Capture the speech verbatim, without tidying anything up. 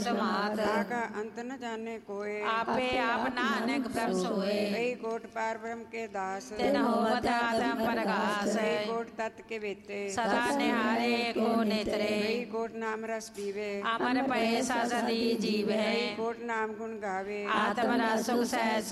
समात आका अंत न जाने कोय आपे आप नानक प्रभ सोए कई कोट पार ब्रह्म के दास तिन होवत आत्म परगास कई कोट तत् के बेते सदा निहारे को नेत्रे कई कोट नाम रस पीवे अमर पए सदी जीवे कई कोट नाम गुण गावे आत्म रस सुख सहज